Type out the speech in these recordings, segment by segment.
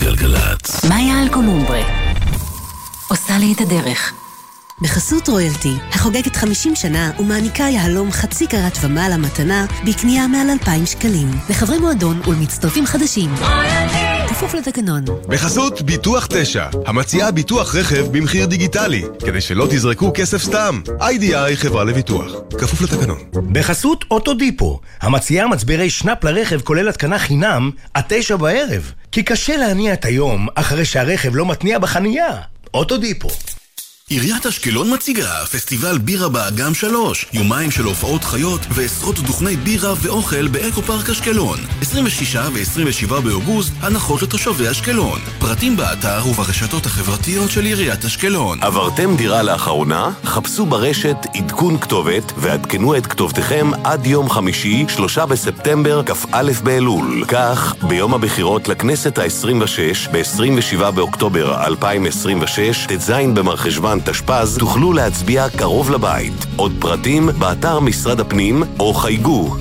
גלגלת. מאיה אלקומומברה עושה לי את הדרך. בחסות רויאלטי, החוגגת 50 שנה ומעניקה יהלום חצי קרת ומעלה מתנה בקנייה מעל 2,000 שקלים. לחברי מועדון ולמצטרפים חדשים. כפוף לתקנון. בחסות ביטוח 9, המציעה ביטוח רכב במחיר דיגיטלי, כדי שלא תזרקו כסף סתם. IDI חברה לביטוח. כפוף לתקנון. בחסות אוטודיפו, המציעה מצברי שנאפ לרכב כולל התקנה חינם עד 9 בערב. כי קשה להניע את היום אחרי שהרכב לא מתניע בחנייה. אוטודיפו. עיריית אשקלון מציגה פסטיבל בירה באגם 3, יומיים של הופעות חיות ועשרות דוכני בירה ואוכל באקו פארק אשקלון. 26 ו-27 באוגוסט, הנחות לתושבי אשקלון. פרטים באתר וברשתות החברתיות של עיריית אשקלון. עברתם דירה לאחרונה? חפשו ברשת עדכון כתובת ועדכנו את כתובתכם עד יום חמישי, 3 בספטמבר, כ"א באלול. כך, ביום הבחירות לכנסת ה-26, ב-27 באוקטובר 2026, ט"ז במרחשוון תשפ"ז, תוכלו להצביע קרוב לבית. עוד פרטים באתר משרד הפנים או חייגו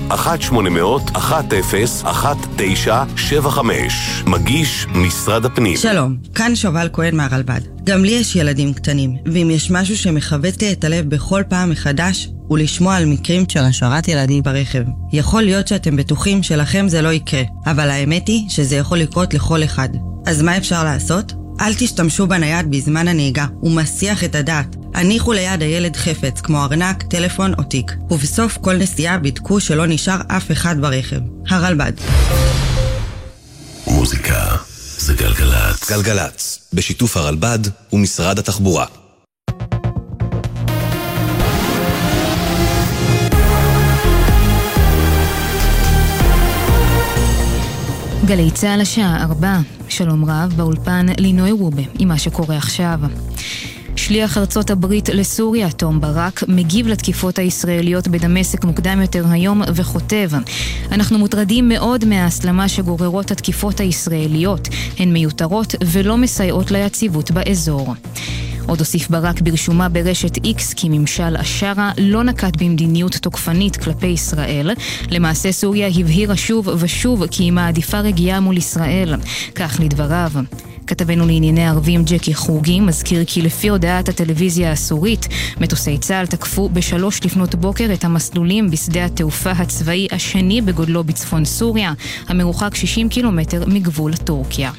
1-800-10-1975. מגיש משרד הפנים. שלום, כאן שובל כהן מהרלב"ד. גם לי יש ילדים קטנים, ואם יש משהו שמחבט לי את הלב בכל פעם מחדש, הוא לשמוע על מקרים של השארת ילדים ברכב. יכול להיות שאתם בטוחים שלכם זה לא יקרה, אבל האמת היא שזה יכול לקרות לכל אחד. אז מה אפשר לעשות? אל תשתמשו בנייד בזמן הנהיגה, הוא מסיח את הדעת. הניחו ליד הילד חפץ, כמו ארנק, טלפון או תיק. ובסוף כל נסיעה בדקו שלא נשאר אף אחד ברכב. הרלב"ד. מוזיקה זה גלגלת. גלגלת, בשיתוף הרלב"ד ומשרד התחבורה. גלי צהל השעה 4. שלום רב, באולפן לינוי רובה עם מה שקורה עכשיו. שליח ארצות הברית לסוריה, תום ברק, מגיב לתקיפות הישראליות בדמשק מוקדם יותר היום וכותב: אנחנו מוטרדים מאוד מההסלמה שגוררות התקיפות הישראליות, הן מיותרות ולא מסייעות ליציבות באזור. עוד הוסיף ברק ברשומה ברשת X כי ממשל אשרה לא נקט במדיניות תוקפנית כלפי ישראל. למעשה סוריה הבהירה שוב ושוב כי היא מעדיפה רגיעה מול ישראל. כך לדבריו. כתבנו לענייני ערבים ג'קי חוגי מזכיר כי לפי הודעת הטלוויזיה הסורית, מטוסי צה"ל תקפו ב3 לפנות בוקר את המסלולים בשדה התעופה הצבאי השני בגודלו בצפון סוריה, המרוחק 60 קילומטר מגבול טורקיה.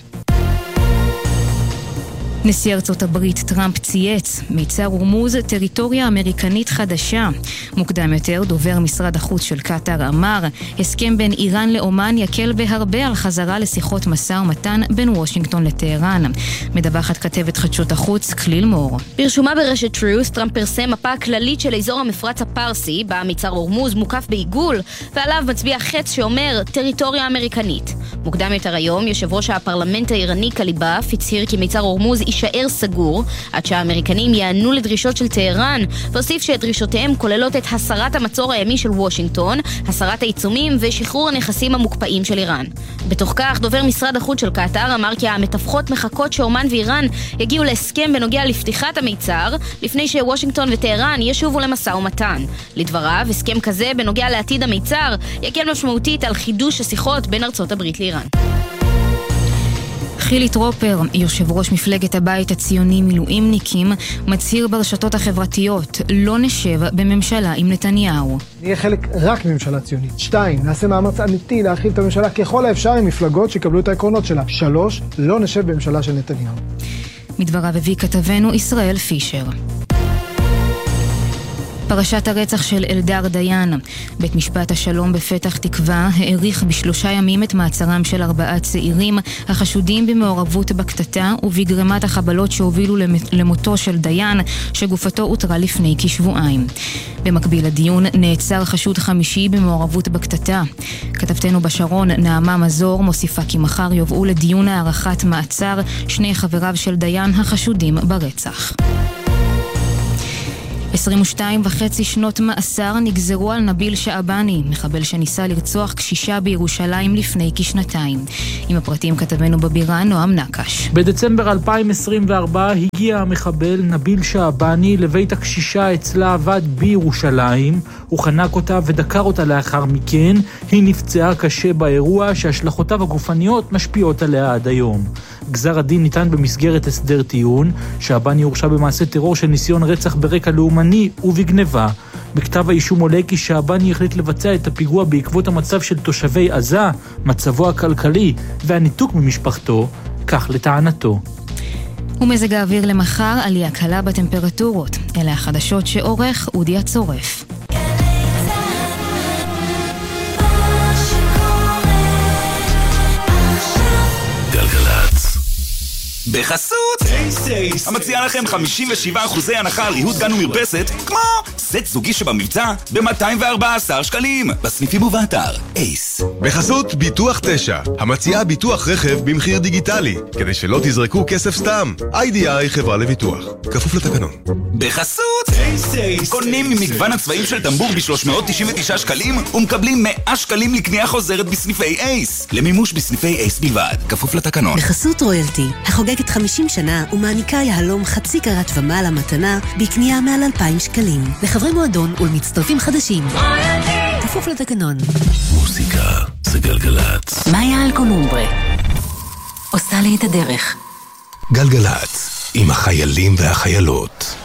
נשיא ארצות הברית טראמפ צייץ, מיצר הורמוז טריטוריה אמריקנית חדשה. מוקדם יותר, דובר משרד החוץ של קטר אמר, הסכם בין איראן לאומן יקל בהרבה על חזרה לשיחות משא ומתן בין וושינגטון לטהרן. מדווחת כתבת חדשות החוץ כליל מור. ברשומה ברשת טרוס, טראמפ פרסם מפה כללית של אזור המפרץ הפרסי, בה מיצר הורמוז מוקף בעיגול, ועליו מצביע חץ שאומר טריטוריה אמריקנית. מוקדם יותר היום, יושב ראש הפרלמנט האיראני קליבאף הצהיר כי מיצר הורמוז יישאר סגור, עד שהאמריקנים יענו לדרישות של טהרן, והוסיף שדרישותיהם כוללות את הסרת המצור הימי של וושינגטון, הסרת העיצומים ושחרור הנכסים המוקפאים של איראן. בתוך כך, דובר משרד החוץ של קטר אמר כי המתווכות מחכות שאומן ואיראן יגיעו להסכם בנוגע לפתיחת המיצר, לפני שוושינגטון וטהרן ישובו למשא ומתן. לדבריו, הסכם כזה בנוגע לעתיד המיצר יקל משמעותית על חידוש השיחות בין ארצות הברית לאיראן. חילי טרופר, יושב ראש מפלגת הבית הציוני מילואימניקים, מצהיר ברשתות החברתיות, לא נשב בממשלה עם נתניהו. נהיה חלק רק מממשלה ציונית. 2. נעשה מאמץ אמיתי להרחיב את הממשלה ככל האפשר עם מפלגות שיקבלו את העקרונות שלה. 3. לא נשב בממשלה של נתניהו. מדבריו הביא כתבנו ישראל פישר. פרשת הרצח של אלדר דיין. בית משפט השלום בפתח תקווה העריך ב3 ימים את מעצרם של 4 צעירים החשודים במעורבות בקטטה ובגרימת החבלות שהובילו למותו של דיין, שגופתו הותרה לפני כשבועיים. במקביל לדיון נעצר חשוד 5 במעורבות בקטטה. כתבתנו בשרון נעמה מזור מוסיפה כי מחר יובאו לדיון הערכת מעצר 2 חבריו של דיין החשודים ברצח. 22.5 שנות מאסר נגזרו על נביל שעבני, מחבל שניסה לרצוח קשישה בירושלים לפני כשנתיים. עם הפרטים כתבנו בבירה נועם נקש. בדצמבר 2024 הגיע המחבל נביל שעבני לבית הקשישה אצלה עבד בירושלים. הוא חנק אותה ודקר אותה לאחר מכן. היא נפצעה קשה באירוע שהשלכותיו הגופניות משפיעות עליה עד היום. גזר הדין ניתן במסגרת הסדר טיעון, שהבני הורשע במעשה טרור של ניסיון רצח ברקע לאומני ובגניבה. בכתב האישום עולה כי שהבני החליט לבצע את הפיגוע בעקבות המצב של תושבי עזה, מצבו הכלכלי והניתוק ממשפחתו, כך לטענתו. ומזג האוויר למחר, עלייה קלה בטמפרטורות. אלה החדשות שעורך אודי הצורף. גלגלצ. בחסות אייס, המציע לכם 57% הנחה על ריהוט גן ומרפסת, כמו סט זוגי שבמבצע ב-214 שקלים, בסניפים ובאתר אייס. בחסות ביטוח 9, המציעה ביטוח רכב במחיר דיגיטלי, כדי שלא תזרקו כסף סתם. איי-די-איי חברה לביטוח, כפוף לתקנון. בחסות אייס, קונים ממגוון הצבעים של טמבור ב-399 שקלים ומקבלים 100 שקלים לקנייה חוזרת בסניפי אייס, למימוש בסניפי אייס בלבד, כפוף לתקנון. בחסות רויאלטי, החוגגת 50 שנה ומעניקה יהלום חצי קרת ומעלה מתנה בקנייה מעל 2,000 שקלים. לחברי מועדון ולמצטרפים חדשים. כפוף לתקנון. מוזיקה זה גלגלצ. מאיה אלקומומברה עושה לי את הדרך. גלגלצ, עם החיילים והחיילות.